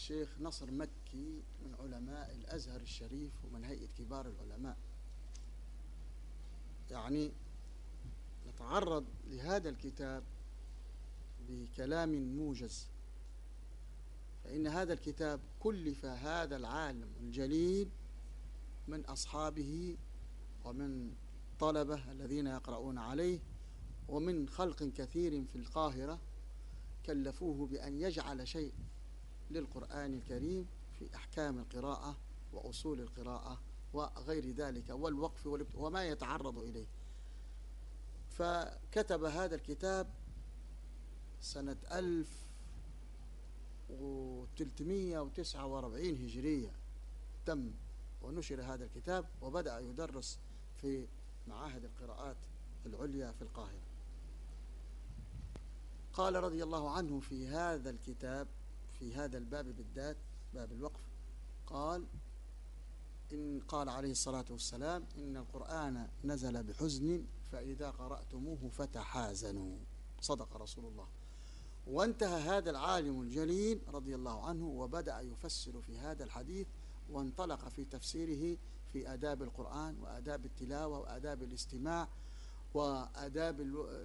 الشيخ نصر مكي من علماء الأزهر الشريف ومن هيئة كبار العلماء. يعني نتعرض لهذا الكتاب بكلام موجز، فإن هذا الكتاب كلف هذا العالم الجليل من أصحابه ومن طلبة الذين يقرؤون عليه ومن خلق كثير في القاهرة كلفوه بأن يجعل شيء للقرآن الكريم في أحكام القراءة وأصول القراءة وغير ذلك والوقف وما يتعرض إليه. فكتب هذا الكتاب سنة 1349 هجرية تم ونشر هذا الكتاب، وبدأ يدرس في معاهد القراءات العليا في القاهرة. قال رضي الله عنه في هذا الكتاب في هذا الباب بالذات باب الوقف، قال عليه الصلاة والسلام: إن القرآن نزل بحزن فإذا قرأتموه فتحازنوا. صدق رسول الله. وانتهى هذا العالم الجليل رضي الله عنه وبدأ يفسر في هذا الحديث، وانطلق في تفسيره في آداب القرآن وآداب التلاوة وآداب الاستماع وآداب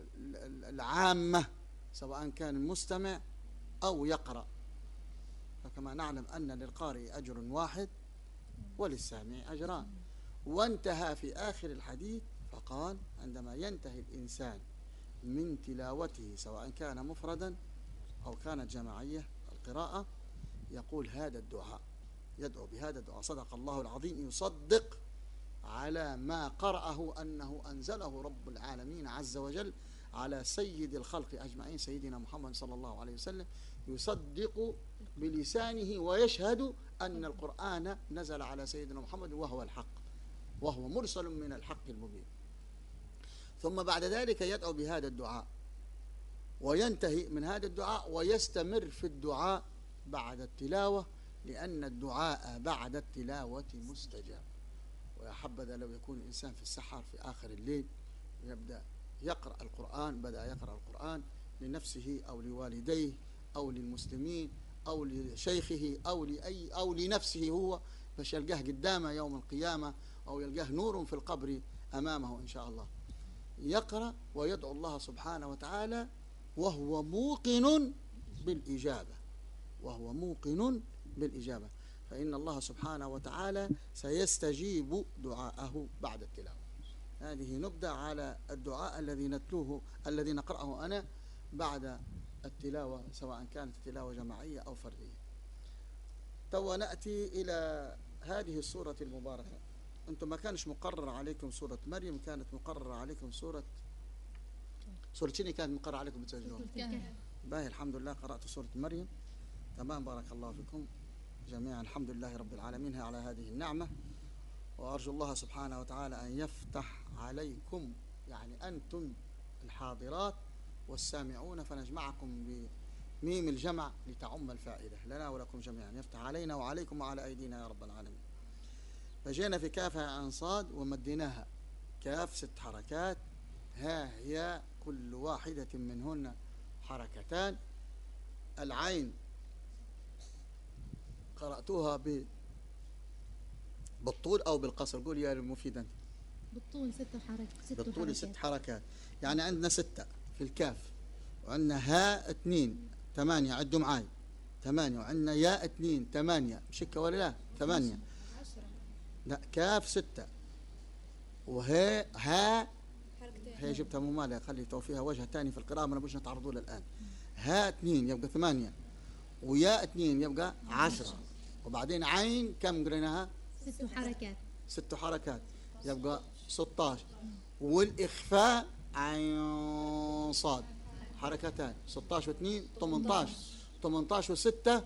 العامة، سواء كان المستمع أو يقرأ. فكما نعلم أن للقارئ أجر واحد وللسامع أجران. وانتهى في آخر الحديث فقال: عندما ينتهي الإنسان من تلاوته سواء كان مفردا أو كانت جماعية القراءة يقول هذا الدعاء، يدعو بهذا الدعاء: صدق الله العظيم، يصدق على ما قرأه أنه أنزله رب العالمين عز وجل على سيد الخلق أجمعين سيدنا محمد صلى الله عليه وسلم، يصدق بلسانه ويشهد أن القرآن نزل على سيدنا محمد وهو الحق وهو مرسل من الحق المبين. ثم بعد ذلك يدعو بهذا الدعاء وينتهي من هذا الدعاء ويستمر في الدعاء بعد التلاوة، لأن الدعاء بعد التلاوة مستجاب. ويا حبذا لو يكون الإنسان في السحر في آخر الليل يبدأ يقرأ القرآن، بدأ يقرأ القرآن لنفسه أو لوالديه أو للمسلمين أو لشيخه أو لنفسه هو، باش يلقاه قدامه يوم القيامة أو يلقاه نور في القبر أمامه إن شاء الله. يقرأ ويدعو الله سبحانه وتعالى وهو موقن بالإجابة، وهو موقن بالإجابة، فإن الله سبحانه وتعالى سيستجيب دعاءه بعد التلاوة. هذه نبدأ على الدعاء الذي نتلوه الذي نقرأه أنا بعد التلاوة سواء كانت التلاوة جماعية أو فردية. تو نأتي إلى هذه السورة المباركة. أنتم ما كانش مقرر عليكم سورة مريم، كانت مقررة عليكم سورة شنو كانت مقررة عليكم بتسجلون؟ باهي الحمد لله قرأت سورة مريم. تمام، بارك الله فيكم جميعا. الحمد لله رب العالمين على هذه النعمة، وأرجو الله سبحانه وتعالى أن يفتح عليكم، يعني أنتم الحاضرات والسامعون، فنجمعكم بميم الجمع لتعم الفائدة لنا ولكم جميعا. يفتح علينا وعليكم وعلى أيدينا يا رب العالمين. فجينا في كاف عن صاد ومديناها كاف 6 حركات، ها هي كل واحدة منهن حركتان. العين قرأتوها بالطول أو بالقصر؟ قول يا المفيد أنت. بالطول 6 حركات. بالطول 6 حركات، يعني عندنا 6 في الكاف، وعندنا هاء 2 8، عدوا معاي 8، وعندنا ياء 2 8، مشكة ولا لا؟ 8. لا، كاف 6 وها حركتين، هي جبتها مو مالها، خلي توفيها وجه ثاني في القراءة ما نبغاش نتعرضوا له الآن. هاء 2 يبقى 8، وياء 2 يبقى 10، وبعدين عين كم قريناها؟ 6 حركات. 6 حركات يبقى 16، والإخفاء عين صاد حركتان، 16 و2 18، 18 و6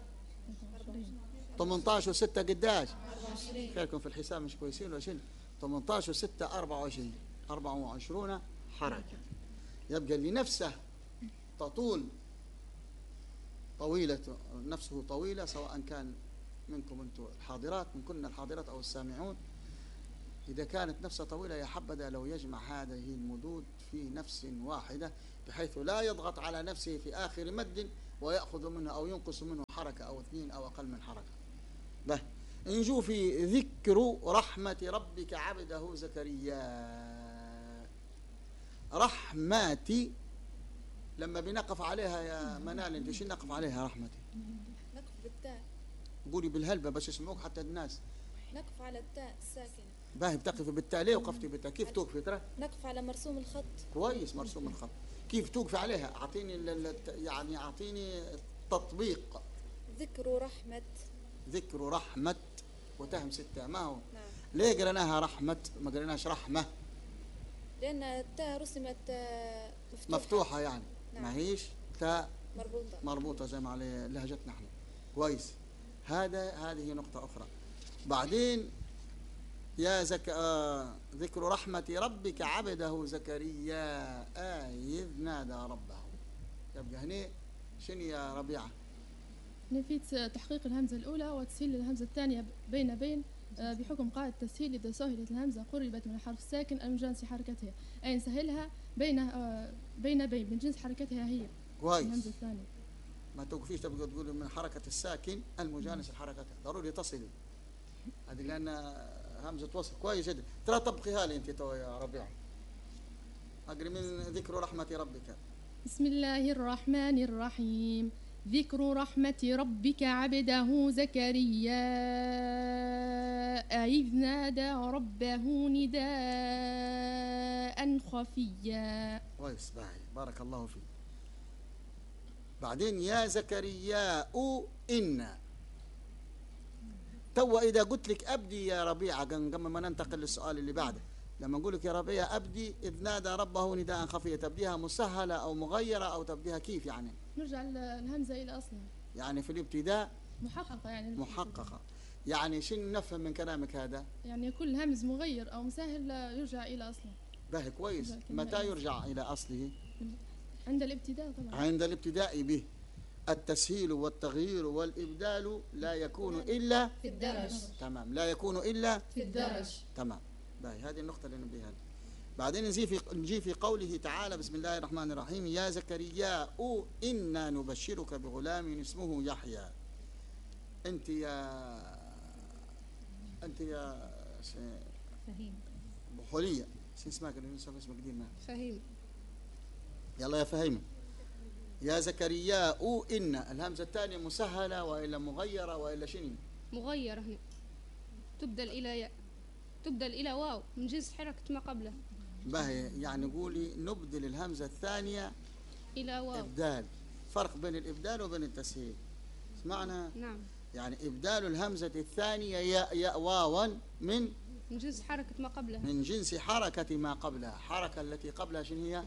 18 و6 قداش؟ خيركم في الحساب مش كويسين ولا شيء؟ 18 و6 24، 24 حركة. يبقى اللي نفسه تطول طويلة، نفسه طويلة، سواء كان منكم أنتم الحاضرات، من كنا الحاضرات أو السامعون، إذا كانت نفسه طويلة يا حبذا لو يجمع هذه المدود في نفس واحدة، بحيث لا يضغط على نفسه في آخر مد ويأخذ منه أو ينقص منه حركة أو اثنين أو أقل من حركة. به نجو في ذكر رحمة ربك عبده زكريا. رحمتي لما بنقف عليها يا منال، انت شو نقف عليها رحمتي؟ نقف بالتاء. قولي بالهلبة بس يسمعوك حتى الناس. نقف على التاء الساكنة. باهي بتقفي بالتاء ليه وقفتي بالتاء؟ كيف توقفي ترى؟ نقف على مرسوم الخط. كويس مرسوم الخط. كيف توقفي عليها؟ اعطيني يعني اعطيني تطبيق. ذكر رحمة. ذكر رحمة وتهم ستة ما هو؟ نعم. ليه قريناها رحمة ما قريناش رحمة؟ لأن التاء رسمت مفتوحة يعني. نعم. ما هيش تاء مربوطة. مربوطة زي ما على لهجتنا احنا. كويس. هذه نقطة أخرى. بعدين يا ذكر رحمة ربك عبده زكريا إذ نادى ربه. يبقى هنا شنو يا ربيعة؟ نفيت تحقيق الهمزة الأولى وتسهيل الهمزة الثانية بين بحكم قاعدة التسهيل. إذا سهلت الهمزة قربت من الحرف الساكن المجانس حركتها، أي نسهلها بين من جنس حركتها هي. كويس. الهمزة الثانية ما توقفيش تبقى تقولي من حركة الساكن المجانس لحركتها، ضروري تصلي هذه لأن همزة وصل. كويس جدا. ترى طبقيها لي أنت تو يا ربيعة. أقري من ذكر رحمة ربك. بسم الله الرحمن الرحيم. ذكر رحمة ربك عبده زكريا إذ نادى ربه نداء خفيا. كويس باهي بارك الله فيك. بعدين يا زكريا إن تو إذا قلت لك أبدي يا ربيعة قبل ما ننتقل للسؤال اللي بعده، لما نقول لك يا ربيعة أبدي إذ نادى ربه نداء خفيا، تبديها مسهلة أو مغيرة أو تبديها كيف يعني؟ نرجع الهمزة إلى أصلها. يعني في الابتداء محققة يعني. محققة. يعني شنو نفهم من كلامك هذا؟ يعني كل همز مغير أو مسهل يرجع إلى أصله. باهي كويس. متى يرجع إلى أصله؟ عند الابتداء طبعا. عند الابتداء به. التسهيل والتغيير والإبدال لا يكون إلا في الدرج. تمام. لا يكون إلا في الدرج. تمام. باهي هذه النقطة اللي نبيها. بعدين نجي في قوله تعالى بسم الله الرحمن الرحيم يا زكريا إنا نبشرك بغلام اسمه يحيى. أنت يا فهيم بحولية شو اسمك اللي نسمع اسمك قديم؟ فهيم. يلا يا فهيم. يا زكريا إن الهمزة الثانية مسهلة وإلا مغيرة وإلا شنو؟ مغيرة هنا تبدل إلى ياء، تبدل إلى واو من جنس حركة ما قبله. باهي يعني قولي نبدل الهمزة الثانية إلى واو. إبدال. فرق بين الإبدال وبين التسهيل. اسمعنا. نعم. يعني إبدال الهمزة الثانية ياء واوا من جنس حركة ما قبلها. من جنس حركة ما قبلها. حركة التي قبلها شنو هي؟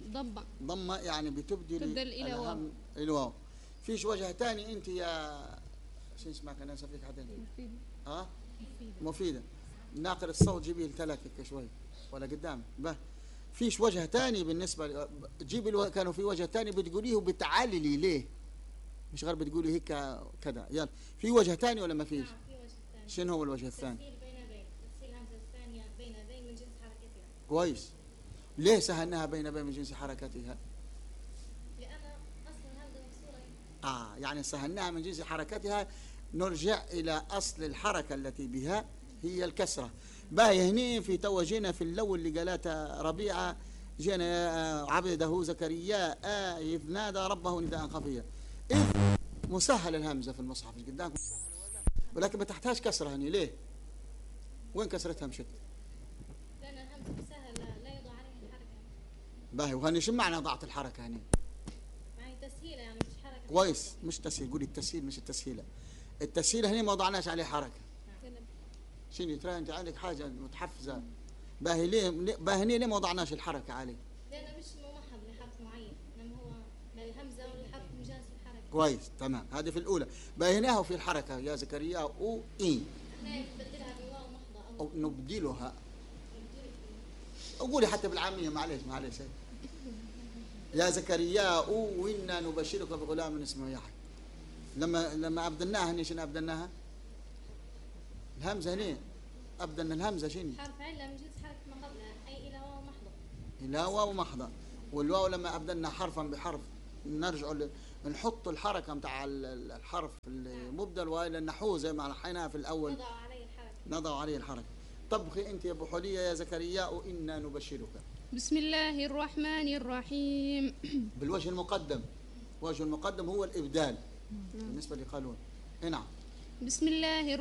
ضمة يعني بتبدل إلى واو. الواو. فيش وجه ثاني أنت يا شو اسمك أنا نسيت حدا. مفيدة. مفيدة. ناقل الصوت جيبي لتلكك شوي ولا قدام. به فيش وجه ثاني بالنسبة جيبي كانوا في وجه ثاني بتقوليه وبتعللي ليه؟ مش غير بتقولي هيك كذا. يلا في وجه ثاني ولا ما فيش؟ نعم في وجه ثاني. شنو هو الوجه الثاني؟ تسهيل تسهيل الهمزة الثانية بين من جنس حركتها. كويس. ليه سهلناها بين من جنس حركتها؟ لأن أصل الهمزة مكسورة. يعني سهلناها من جنس حركتها. نرجع إلى أصل الحركة التي بها هي الكسرة. باهي هني في توجينا في الأول اللي قالتها ربيعة جينا عبده زكريا إذ نادى ربه نداء خفيا. إذ مسهل الهمزة في المصحف مش قدامكم ولكن ما تحتاج كسرة هني. ليه؟ وين كسرتها مشت؟ لأن الهمزة مسهلة لا يوضع عليها الحركة. باهي وهني شو معنى ضعت الحركة هني؟ يعني تسهيلة يعني مش حركة. كويس. مش تسهيل. قولي التسهيل مش التسهيلة. التسهيل هني ما وضعناش عليه حركة. شنو ترى انت عندك حاجة متحفزة. باهي ليه ما وضعناش الحركة عليه؟ لأنه مش ممحض لحرف معين، إنما هو الهمزة والحرف مجانس الحركة. كويس تمام. هذه في الأولى. باهيناها في الحركة يا زكريا إن. احنا نبدلها بواو محضة أو نبدلها. قولي حتى بالعامية معليش يا زكريا وإنا نبشرك بغلام اسمه يحيى. لما أبدلناها هني شنو أبدلناها؟ الهمزة هني أبدلنا الهمزة شنو؟ حرف علة من جنس حركة ما قبلها أي إلى واو محضة. إلى واو محضة. والواو لما أبدلنا حرفا بحرف نرجع نحط الحركة متاع الحرف المبدل وإلى النحو زي ما لحيناها في الأول، نضع عليه الحركة. طبخي أنت يا أبو حلية يا زكرياء إنا نبشرك. بسم الله الرحمن الرحيم. بالوجه المقدم، وجه المقدم هو الإبدال بالنسبة لقالون. نعم. بسم الله